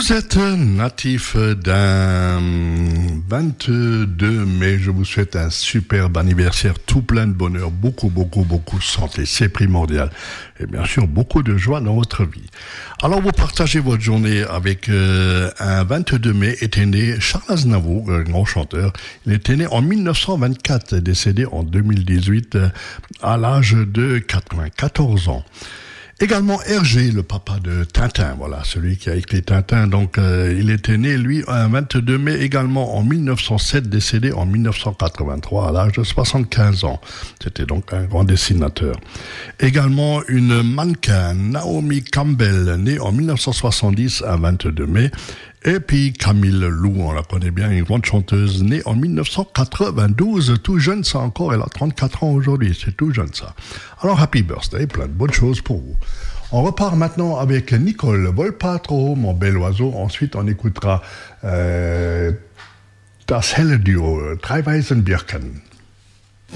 Vous êtes natif d'un 22 mai. Je vous souhaite un superbe anniversaire, tout plein de bonheur, beaucoup de santé. C'est primordial. Et bien sûr, beaucoup de joie dans votre vie. Alors, vous partagez votre journée avec un 22 mai était né Charles Aznavour, un grand chanteur. Il était né en 1924, décédé en 2018 à l'âge de 94 ans. Également Hergé, le papa de Tintin, voilà, celui qui a écrit Tintin. Donc, il était né, lui, un 22 mai également en 1907, décédé en 1983 à l'âge de 75 ans. C'était donc un grand dessinateur. Également une mannequin, Naomi Campbell, née en 1970, un 22 mai. Et puis Camille Lou, on la connaît bien, une grande chanteuse, née en 1992, tout jeune ça encore, elle a 34 ans aujourd'hui, c'est tout jeune ça. Alors happy birthday, plein de bonnes choses pour vous. On repart maintenant avec Nicole Volpatro, mon bel oiseau, ensuite on écoutera Das helle Duo, Drei Weißen Birken.